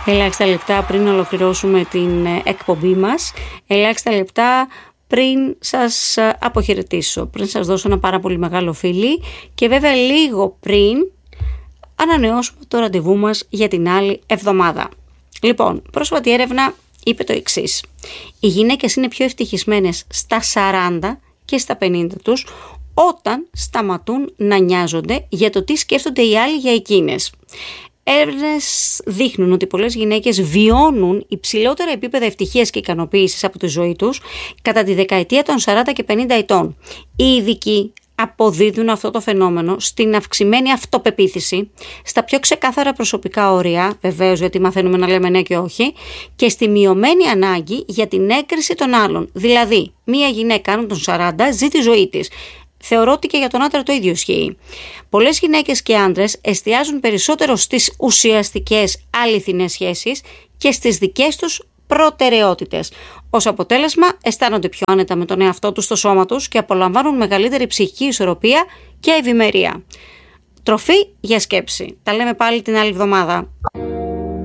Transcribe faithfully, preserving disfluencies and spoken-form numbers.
Ελάχιστα λεπτά πριν ολοκληρώσουμε την εκπομπή μας, ελάχιστα λεπτά πριν σας αποχαιρετήσω, πριν σας δώσω ένα πάρα πολύ μεγάλο φιλί και βέβαια λίγο πριν ανανεώσουμε το ραντεβού μας για την άλλη εβδομάδα. Λοιπόν, πρόσφατη έρευνα είπε το εξής: οι γυναίκες είναι πιο ευτυχισμένες στα σαράντα και στα πενήντα τους όταν σταματούν να νοιάζονται για το τι σκέφτονται οι άλλοι για εκείνες. Έρευνες δείχνουν ότι πολλές γυναίκες βιώνουν υψηλότερα επίπεδα ευτυχίας και ικανοποίησης από τη ζωή τους κατά τη δεκαετία των σαράντα και πενήντα ετών. Οι ειδικοί αποδίδουν αυτό το φαινόμενο στην αυξημένη αυτοπεποίθηση, στα πιο ξεκάθαρα προσωπικά όρια, βεβαίως γιατί μαθαίνουμε να λέμε ναι και όχι, και στη μειωμένη ανάγκη για την έγκριση των άλλων. Δηλαδή, μία γυναίκα άνω των σαράντα ζει τη ζωή της. Θεωρώ ότι και για τον άντρα το ίδιο ισχύει. Πολλές γυναίκες και άντρες εστιάζουν περισσότερο στις ουσιαστικές αληθινές σχέσεις και στις δικές τους προτεραιότητες. Ως αποτέλεσμα, αισθάνονται πιο άνετα με τον εαυτό τους στο σώμα τους και απολαμβάνουν μεγαλύτερη ψυχική ισορροπία και ευημερία. Τροφή για σκέψη. Τα λέμε πάλι την άλλη εβδομάδα.